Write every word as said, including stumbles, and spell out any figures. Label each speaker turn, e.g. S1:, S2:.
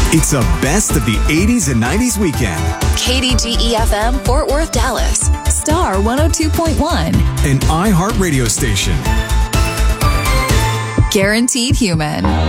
S1: It's a best of the eighties and nineties weekend.
S2: K D G E F M, Fort Worth, Dallas. Star one oh two point one.
S1: An iHeart radio station.
S2: Guaranteed Human.